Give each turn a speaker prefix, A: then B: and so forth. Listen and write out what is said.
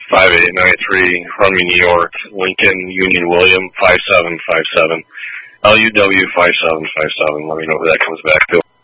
A: 5893, Harmony, New York, Lincoln, Union William, 5757, LUW 5757. Let me know who that comes back to.